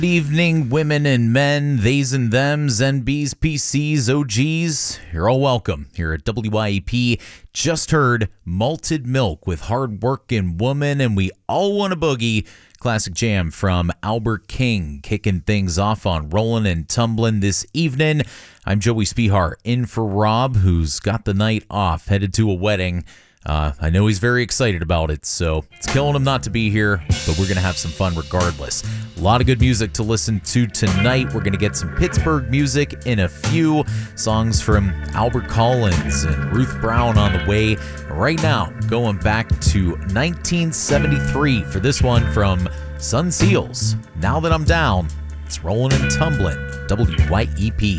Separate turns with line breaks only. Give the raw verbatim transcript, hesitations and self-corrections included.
Good evening, women and men, theys and thems, N Bs, P Cs, O Gs. You're all welcome here at W I E P. Just heard Malted Milk with Hard Workin' Woman, and we all want a boogie. Classic jam from Albert King, kicking things off on Rollin' and Tumblin' this evening. I'm Joey Spihar, in for Rob, who's got the night off, headed to a wedding. Uh, I know he's very excited about it, so it's killing him not to be here, but we're going to have some fun regardless. A lot of good music to listen to tonight. We're going to get some Pittsburgh music in a few songs from Albert Collins and Ruth Brown on the way. Right now, going back to nineteen seventy-three for this one from Sun Seals. Now That I'm Down, it's Rollin' and Tumblin', W Y E P.